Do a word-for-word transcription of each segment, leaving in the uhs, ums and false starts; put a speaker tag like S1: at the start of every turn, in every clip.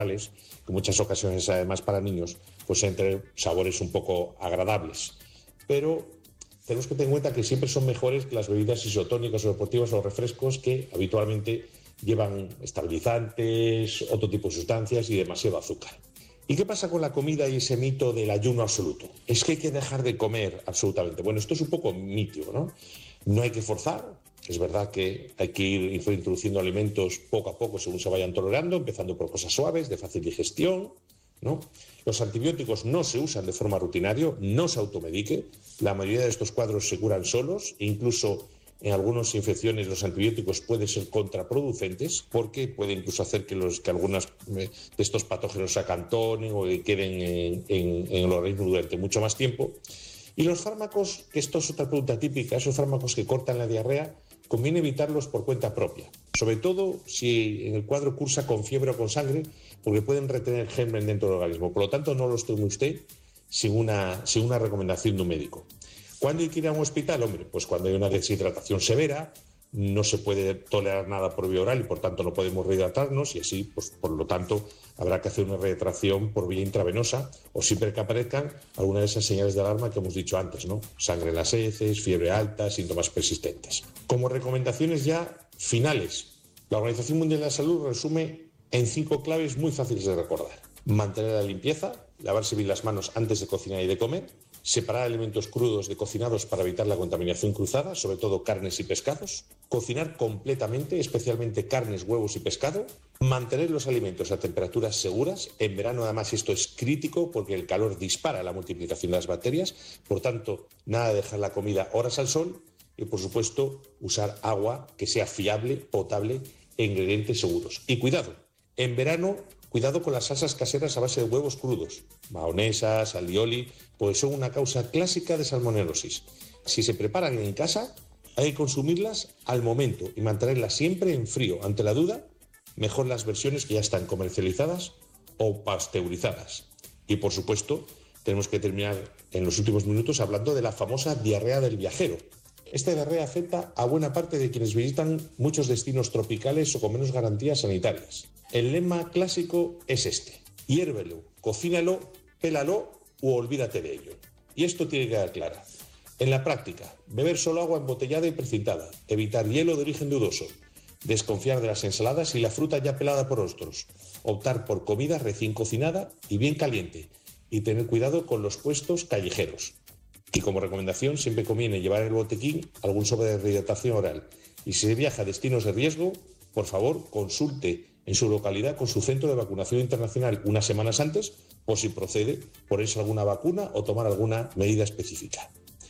S1: que en muchas ocasiones, además para niños, pues entre sabores un poco agradables. Pero tenemos que tener en cuenta que siempre son mejores que las bebidas isotónicas o deportivas o refrescos que habitualmente llevan estabilizantes, otro tipo de sustancias y demasiado azúcar. ¿Y qué pasa con la comida y ese mito del ayuno absoluto? Es que hay que dejar de comer absolutamente. Bueno, esto es un poco mito, ¿no? No hay que forzar. Es verdad que hay que ir introduciendo alimentos poco a poco según se vayan tolerando, empezando por cosas suaves, de fácil digestión, ¿no? Los antibióticos no se usan de forma rutinaria, no se automedique. La mayoría de estos cuadros se curan solos e incluso en algunas infecciones los antibióticos pueden ser contraproducentes porque puede incluso hacer que, los, que algunos de estos patógenos se acantonen o que queden en, en, en el organismo durante mucho más tiempo. Y los fármacos, que esto es otra pregunta típica, esos fármacos que cortan la diarrea, conviene evitarlos por cuenta propia, sobre todo si en el cuadro cursa con fiebre o con sangre, porque pueden retener germen dentro del organismo. Por lo tanto, no los tome usted sin una, sin una recomendación de un médico. ¿Cuándo hay que ir a un hospital? Hombre, pues cuando hay una deshidratación severa, no se puede tolerar nada por vía oral y por tanto no podemos rehidratarnos y así, pues por lo tanto, habrá que hacer una rehidratación por vía intravenosa o siempre que aparezcan alguna de esas señales de alarma que hemos dicho antes, ¿no? Sangre en las heces, fiebre alta, síntomas persistentes. Como recomendaciones ya finales, la Organización Mundial de la Salud resume en cinco claves muy fáciles de recordar. Mantener la limpieza, lavarse bien las manos antes de cocinar y de comer, separar alimentos crudos de cocinados para evitar la contaminación cruzada, sobre todo carnes y pescados, cocinar completamente, especialmente carnes, huevos y pescado, mantener los alimentos a temperaturas seguras. En verano, además, esto es crítico porque el calor dispara la multiplicación de las bacterias, por tanto, nada de dejar la comida horas al sol y, por supuesto, usar agua que sea fiable, potable e ingredientes seguros. Y cuidado, en verano, cuidado con las salsas caseras a base de huevos crudos, mahonesas, alioli, pues son una causa clásica de salmonelosis. Si se preparan en casa, hay que consumirlas al momento y mantenerlas siempre en frío. Ante la duda, mejor las versiones que ya están comercializadas o pasteurizadas. Y por supuesto, tenemos que terminar en los últimos minutos hablando de la famosa diarrea del viajero. Esta diarrea afecta a buena parte de quienes visitan muchos destinos tropicales o con menos garantías sanitarias. El lema clásico es este: hiérvelo, cocínalo, pélalo o olvídate de ello. Y esto tiene que quedar claro. En la práctica, beber solo agua embotellada y precintada, evitar hielo de origen dudoso, desconfiar de las ensaladas y la fruta ya pelada por otros, optar por comida recién cocinada y bien caliente y tener cuidado con los puestos callejeros. Y como recomendación, siempre conviene llevar en el botiquín algún sobre de rehidratación oral. Y si se viaja a destinos de riesgo, por favor, consulte en su localidad con su centro de vacunación internacional unas semanas antes, por si procede ponerse alguna vacuna o tomar alguna medida específica.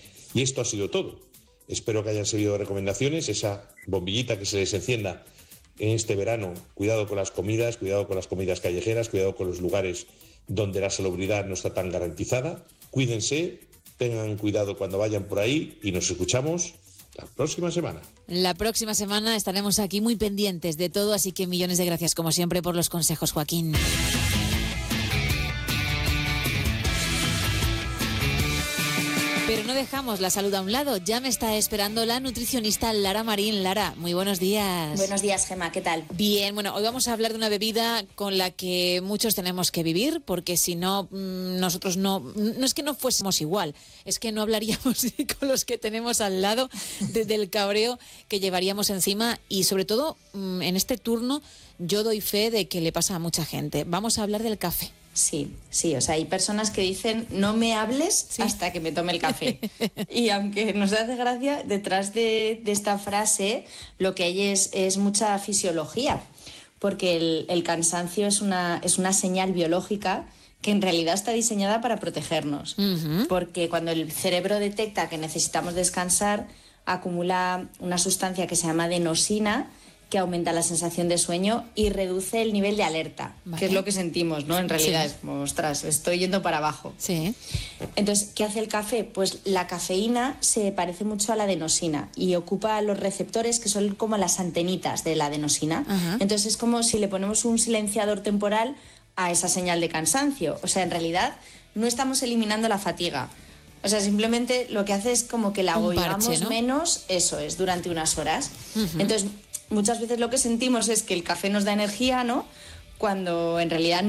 S1: Y esto ha sido todo. Espero que hayan seguido recomendaciones, esa bombillita que se les encienda en este verano. Cuidado con las comidas, cuidado con las comidas callejeras, cuidado con los lugares donde la salubridad no está tan garantizada. Cuídense, tengan cuidado cuando vayan por ahí y nos escuchamos la próxima semana.
S2: La próxima semana estaremos aquí muy pendientes de todo, así que millones de gracias como siempre por los consejos, Joaquín. Pero no dejamos la salud a un lado, ya me está esperando la nutricionista Lara Marín. Lara, muy buenos días.
S3: Buenos días, Gemma, ¿qué tal?
S2: Bien, bueno, hoy vamos a hablar de una bebida con la que muchos tenemos que vivir, porque si no, nosotros no, no es que no fuésemos igual, es que no hablaríamos con los que tenemos al lado de, del cabreo que llevaríamos encima y sobre todo en este turno yo doy fe de que le pasa a mucha gente. Vamos a hablar del café.
S3: Sí, sí, o sea, hay personas que dicen no me hables sí. hasta que me tome el café. Y aunque nos hace gracia, detrás de, de esta frase lo que hay es, es mucha fisiología, porque el, el cansancio es una, es una señal biológica que en realidad está diseñada para protegernos, uh-huh. porque cuando el cerebro detecta que necesitamos descansar, acumula una sustancia que se llama adenosina, que aumenta la sensación de sueño y reduce el nivel de alerta, vale. que es lo que sentimos, ¿no? En realidad sí. es como, ostras, estoy yendo para abajo.
S2: Sí.
S3: Entonces, ¿qué hace el café? Pues la cafeína se parece mucho a la adenosina y ocupa los receptores que son como las antenitas de la adenosina. Uh-huh. Entonces es como si le ponemos un silenciador temporal a esa señal de cansancio. O sea, en realidad no estamos eliminando la fatiga. O sea, simplemente lo que hace es como que la oigamos, ¿no? menos, eso es, durante unas horas. Uh-huh. Entonces, muchas veces lo que sentimos es que el café nos da energía, ¿no? Cuando en realidad